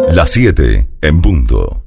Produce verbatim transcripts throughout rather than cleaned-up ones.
Las siete en punto.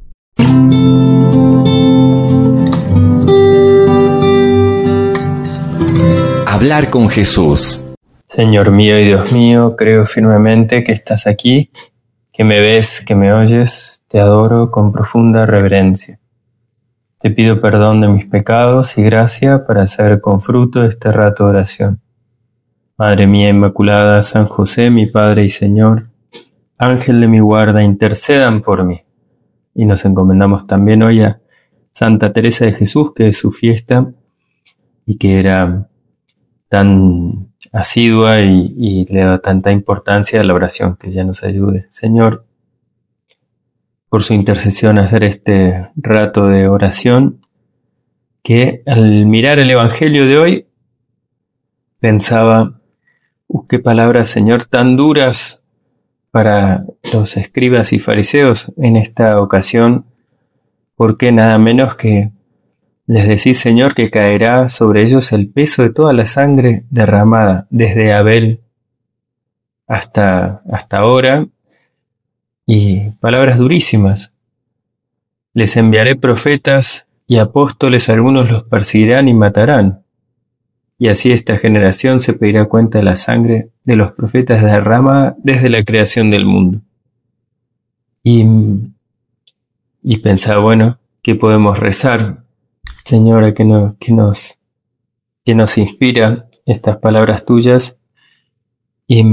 Hablar con Jesús. Señor mío y Dios mío, creo firmemente que estás aquí, que me ves, que me oyes, te adoro con profunda reverencia. Te pido perdón de mis pecados y gracia para hacer con fruto este rato de oración. Madre mía Inmaculada, San José, mi Padre y Señor, Ángel de mi guarda, intercedan por mí. Y nos encomendamos también hoy a Santa Teresa de Jesús, que es su fiesta y que era tan asidua y, y le da tanta importancia a la oración, que ella nos ayude. Señor, por su intercesión, a hacer este rato de oración, que al mirar el Evangelio de hoy, pensaba, uh, qué palabras, Señor, tan duras para los escribas y fariseos en esta ocasión, porque nada menos que les decís, Señor, que caerá sobre ellos el peso de toda la sangre derramada, desde Abel hasta, hasta ahora, y palabras durísimas. Les enviaré profetas y apóstoles, algunos los perseguirán y matarán. Y así esta generación se pedirá cuenta de la sangre de los profetas derramada desde la creación del mundo. Y, y pensaba, bueno, ¿qué podemos rezar? Señora, que, no, que, nos, que nos inspira estas palabras tuyas. Y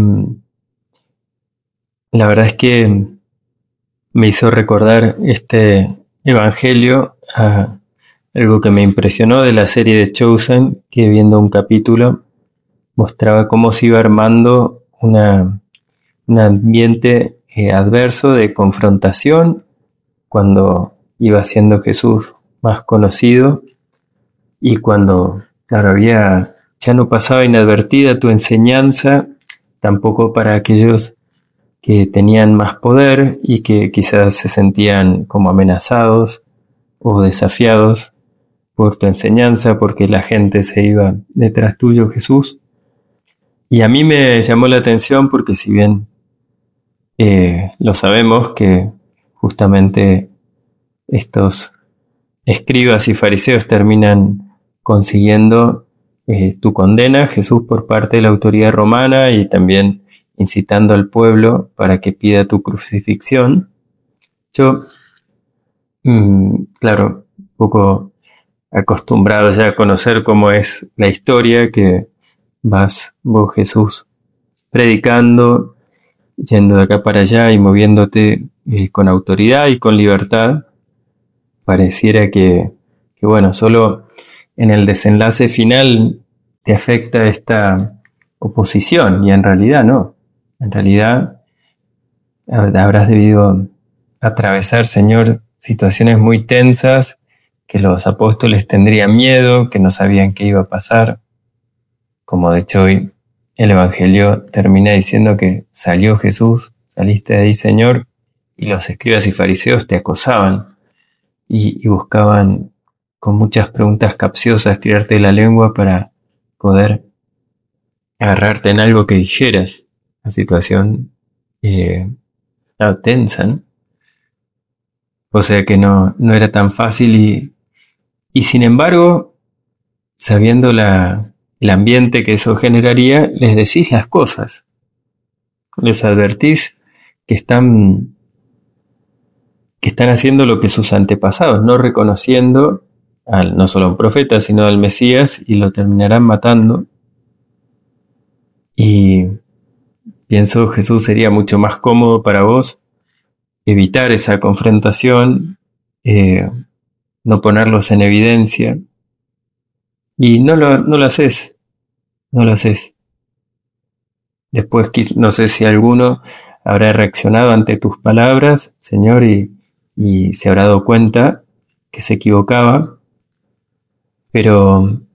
la verdad es que me hizo recordar este Evangelio a algo que me impresionó de la serie de Chosen, que viendo un capítulo mostraba cómo se iba armando una, un ambiente eh, adverso de confrontación cuando iba siendo Jesús más conocido y cuando, claro, había, ya no pasaba inadvertida tu enseñanza, tampoco para aquellos que tenían más poder y que quizás se sentían como amenazados o desafiados por tu enseñanza, porque la gente se iba detrás tuyo, Jesús. Y a mí me llamó la atención porque si bien eh, lo sabemos que justamente estos escribas y fariseos terminan consiguiendo eh, tu condena, Jesús, por parte de la autoridad romana y también incitando al pueblo para que pida tu crucifixión. Yo, mmm, claro, un poco acostumbrado ya a conocer cómo es la historia, que vas vos, Jesús, predicando, yendo de acá para allá y moviéndote eh, con autoridad y con libertad. Pareciera que, que, bueno, solo en el desenlace final te afecta esta oposición, y en realidad no. En realidad habrás debido atravesar, Señor, situaciones muy tensas, que los apóstoles tendrían miedo, que no sabían qué iba a pasar. Como de hecho hoy el Evangelio termina diciendo que salió Jesús, saliste de ahí, Señor, y los escribas y fariseos te acosaban y, y buscaban con muchas preguntas capciosas tirarte de la lengua para poder agarrarte en algo que dijeras. Una situación eh, tensa, ¿no? O sea que no, no era tan fácil y Y sin embargo, sabiendo la, el ambiente que eso generaría, les decís las cosas. Les advertís que están, que están haciendo lo que sus antepasados, no reconociendo al, no solo a un profeta, sino al Mesías, y lo terminarán matando. Y pienso, Jesús, sería mucho más cómodo para vos evitar esa confrontación, eh, no ponerlos en evidencia. Y no lo, no lo haces, no lo haces. Después no sé si alguno habrá reaccionado ante tus palabras, Señor, y, y se habrá dado cuenta que se equivocaba. Pero,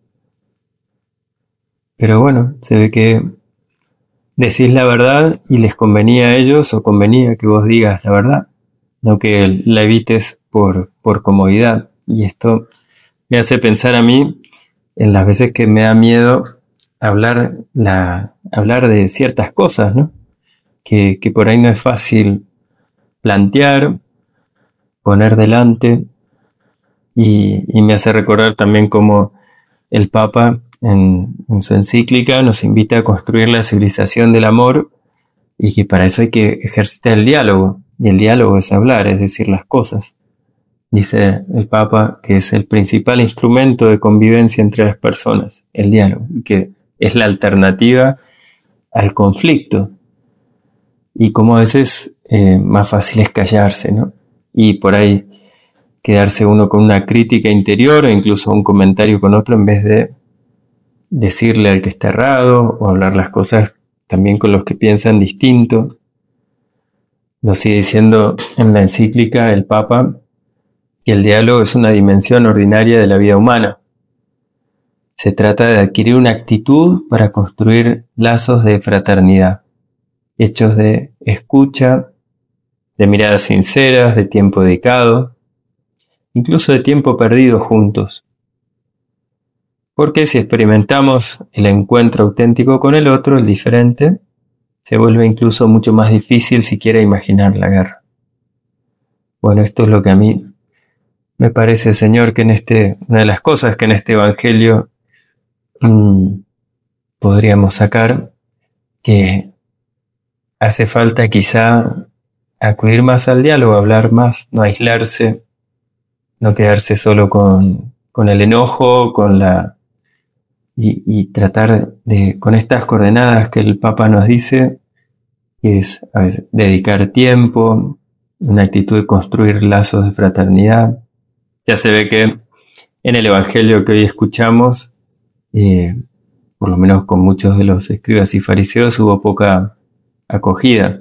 pero bueno, se ve que decís la verdad y les convenía a ellos, o convenía que vos digas la verdad, no que la evites por, por comodidad. Y esto me hace pensar a mí en las veces que me da miedo hablar, la, hablar de ciertas cosas, ¿no? Que, que por ahí no es fácil plantear, poner delante, y, y me hace recordar también cómo el Papa en, en su encíclica nos invita a construir la civilización del amor, y que para eso hay que ejercitar el diálogo, y el diálogo es hablar, es decir las cosas. Dice el Papa que es el principal instrumento de convivencia entre las personas, el diálogo, que es la alternativa al conflicto. Y como a veces eh, más fácil es callarse, ¿no? Y por ahí quedarse uno con una crítica interior o incluso un comentario con otro en vez de decirle al que está errado o hablar las cosas también con los que piensan distinto. Lo sigue diciendo en la encíclica el Papa, que el diálogo es una dimensión ordinaria de la vida humana. Se trata de adquirir una actitud para construir lazos de fraternidad, hechos de escucha, de miradas sinceras, de tiempo dedicado, incluso de tiempo perdido juntos. Porque si experimentamos el encuentro auténtico con el otro, el diferente, se vuelve incluso mucho más difícil siquiera imaginar la guerra. Bueno, esto es lo que a mí me parece, Señor, que en este, una de las cosas que en este Evangelio mmm, podríamos sacar, que hace falta quizá acudir más al diálogo, hablar más, no aislarse, no quedarse solo con, con el enojo, con la y, y tratar de, con estas coordenadas que el Papa nos dice, que es a veces dedicar tiempo, una actitud de construir lazos de fraternidad. Ya se ve que en el Evangelio que hoy escuchamos, eh, por lo menos con muchos de los escribas y fariseos, hubo poca acogida.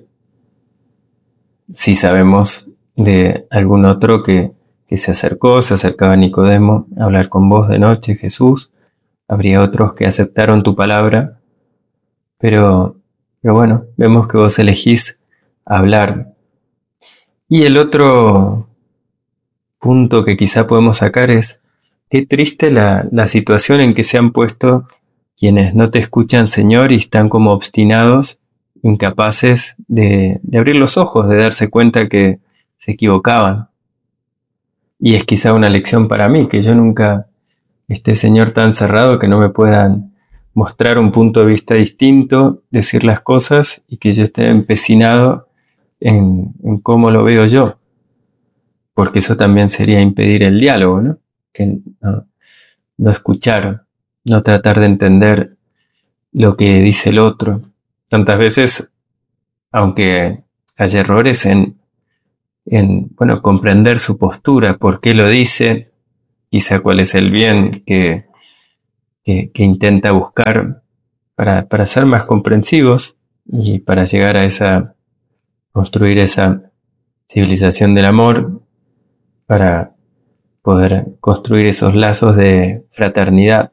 Sí sabemos de algún otro que, que se acercó, se acercaba a Nicodemo a hablar con vos de noche, Jesús. Habría otros que aceptaron tu palabra, pero, pero bueno, vemos que vos elegís hablar. Y el otro punto que quizá podemos sacar es qué triste la, la situación en que se han puesto quienes no te escuchan, Señor, y están como obstinados, incapaces de, de abrir los ojos, de darse cuenta que se equivocaban. Y es quizá una lección para mí, que yo nunca esté, Señor, tan cerrado que no me puedan mostrar un punto de vista distinto, decir las cosas, y que yo esté empecinado en, en cómo lo veo yo. Porque eso también sería impedir el diálogo, ¿no? Que no, no escuchar, no tratar de entender lo que dice el otro. Tantas veces, aunque haya errores en, en bueno, comprender su postura, por qué lo dice, quizá cuál es el bien que, que, que intenta buscar para, para ser más comprensivos y para llegar a esa, construir esa civilización del amor, para poder construir esos lazos de fraternidad.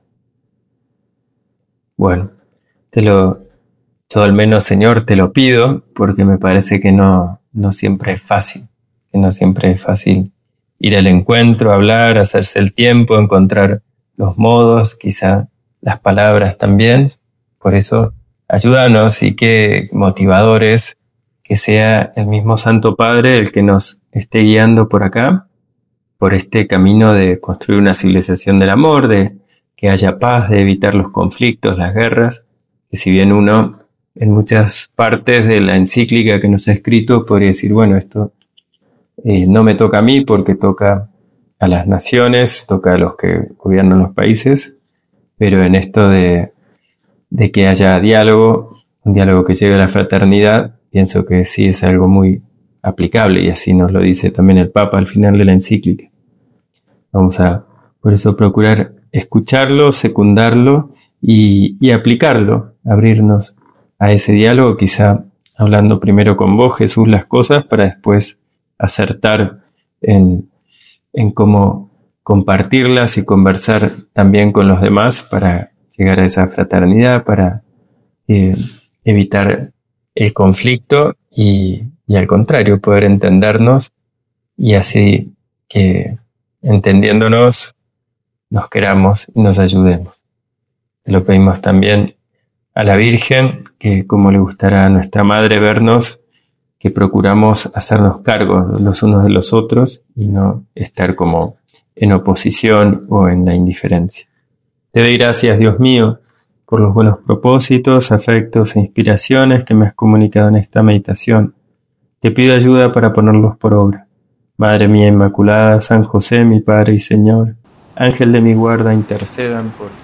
Bueno, te lo, yo al menos, Señor, te lo pido, porque me parece que no, no siempre es fácil, que no siempre es fácil ir al encuentro, hablar, hacerse el tiempo, encontrar los modos, quizá las palabras también. Por eso, ayúdanos y qué motivadores, que sea el mismo Santo Padre el que nos esté guiando por acá, por este camino de construir una civilización del amor, de que haya paz, de evitar los conflictos, las guerras, que si bien uno en muchas partes de la encíclica que nos ha escrito podría decir, bueno, esto eh, no me toca a mí porque toca a las naciones, toca a los que gobiernan los países, pero en esto de, de que haya diálogo, un diálogo que lleve a la fraternidad, pienso que sí es algo muy aplicable, y así nos lo dice también el Papa al final de la encíclica. Vamos a, por eso, procurar escucharlo, secundarlo y, y aplicarlo, abrirnos a ese diálogo, quizá hablando primero con vos, Jesús, las cosas, para después acertar en, en cómo compartirlas y conversar también con los demás para llegar a esa fraternidad, para eh, evitar el conflicto y, y al contrario, poder entendernos y así que entendiéndonos nos queramos y nos ayudemos. Te lo pedimos también a la Virgen, que como le gustará a nuestra Madre vernos, que procuramos hacernos cargos los unos de los otros y no estar como en oposición o en la indiferencia. Te doy gracias, Dios mío, por los buenos propósitos, afectos e inspiraciones que me has comunicado en esta meditación. Te pido ayuda para ponerlos por obra. Madre mía Inmaculada, San José, mi Padre y Señor, Ángel de mi guarda, intercedan por mí.